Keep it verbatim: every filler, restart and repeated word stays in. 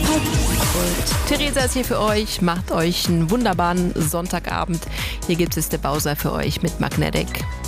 Und Theresa ist hier für euch, macht euch einen wunderbaren Sonntagabend. Hier gibt es der Bowser für euch mit Magnetic.